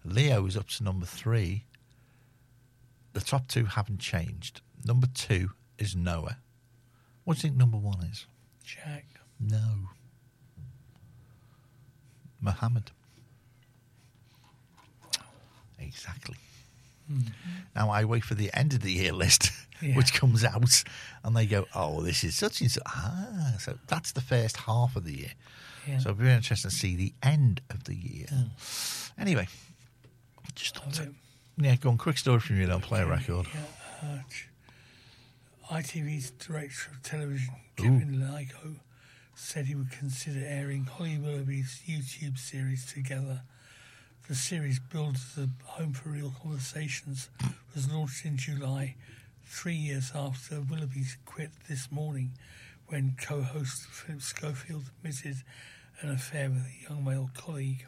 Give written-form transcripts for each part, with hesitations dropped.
Leo is up to number 3. The top 2 haven't changed. Number 2 is Noah. What do you think number 1 is? Jack. No. Muhammad. Exactly. Mm-hmm. Now I wait for the end of the year list, which comes out, and they go, "Oh, this is such and such." So that's the first half of the year. Yeah. So it'll be very interesting to see the end of the year. Anyway, just go on. Quick story from you. Don't play a record. Yeah, ITV's director of television, Kevin Lygo, said he would consider airing Holly Willoughby's YouTube series Together. The series, billed as a home for real conversations, was launched in July, 3 years after Willoughby quit This Morning, when co-host Philip Schofield admitted an affair with a young male colleague.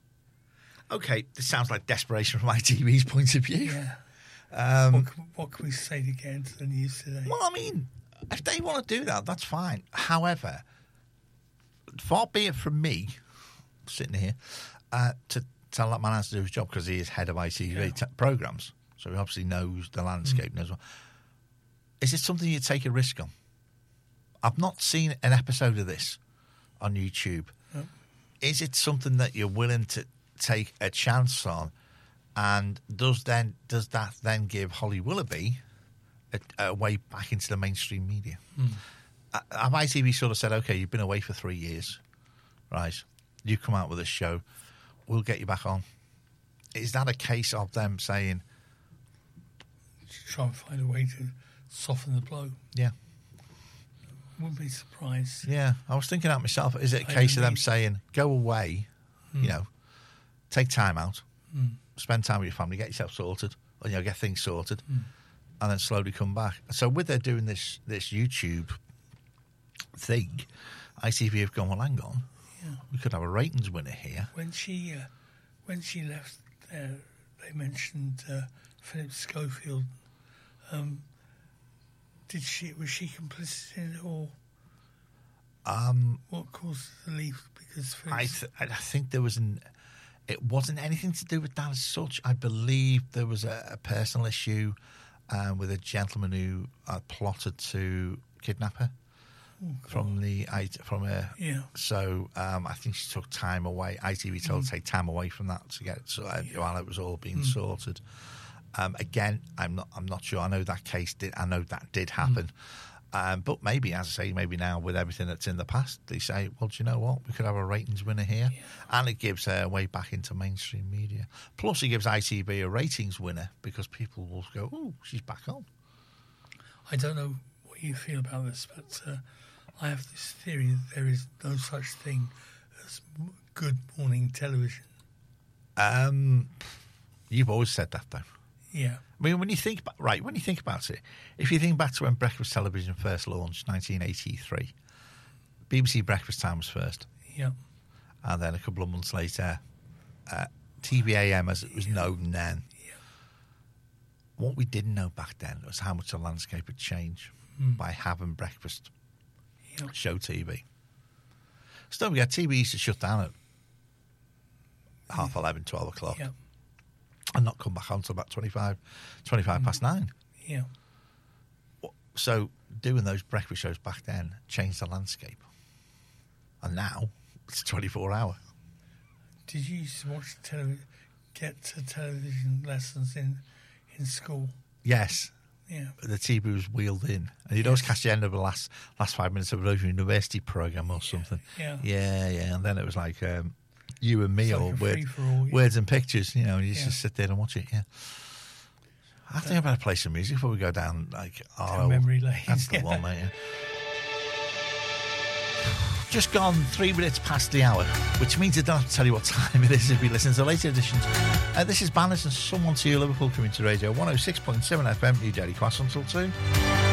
Okay, this sounds like desperation from ITV's point of view. Yeah. What can we say to get into the news today? Well, I mean, if they want to do that, that's fine. However, far be it from me, sitting here, to tell that man has to do his job, because he is head of ITV programmes, so he obviously knows the landscape as well. Is it something you take a risk on? I've not seen an episode of this on YouTube. No. Is it something that you're willing to take a chance on, and does that then give Holly Willoughby a way back into the mainstream media? Have ITV sort of said, okay, you've been away for 3 years, right, you come out with a show, we'll get you back on? Is that a case of them saying, try and find a way to soften the blow? Yeah. Wouldn't be surprised. Yeah, I was thinking that myself. Is it a case of them saying, go away, take time out, spend time with your family, get yourself sorted, or get things sorted, and then slowly come back? So with their doing this YouTube thing, ITV have gone, well, hang on, we could have a ratings winner here. When she left there, they mentioned Philip Schofield. Was she complicit in it, or what caused the leave? Because I think there was it wasn't anything to do with that as such. I believe there was a personal issue with a gentleman who plotted to kidnap her. From her. Yeah. So I think she took time away. ITV told her to take time away from that to get it while it was all being sorted. Again, I'm not sure. I know that did happen. But maybe, as I say, maybe now with everything that's in the past, they say, well, do you know what? We could have a ratings winner here. Yeah. And it gives her a way back into mainstream media. Plus, it gives ITV a ratings winner, because people will go, oh, she's back on. I don't know what you feel about this, but I have this theory that there is no such thing as good morning television. You've always said that, though. Yeah. I mean, when you think about it, if you think back to when breakfast television first launched, 1983, BBC Breakfast Time was first. Yeah. And then a couple of months later, TVAM, as it was known then. Yeah. What we didn't know back then was how much the landscape had changed by having breakfast show TV. So don't forget, TV used to shut down at 11:30, 12 o'clock. Yeah. And not come back on until about 25 past 9. Yeah. So doing those breakfast shows back then changed the landscape. And now it's 24-hour. Did you used to watch get to television lessons in school? Yes. Yeah. The TV was wheeled in. And you'd always catch the end of the last 5 minutes of a university programme or something. Yeah. Yeah. And then it was like You and Me, or like Words and Pictures, and you just sit there and watch it, I think I better play some music before we go down memory lane. That's the one, mate. Just gone 3 minutes past the hour, which means I don't have to tell you what time it is if you listen to the later editions. This is Banners and Someone to You, Liverpool Community Radio, 106.7 FM, New Daily Cross until 2.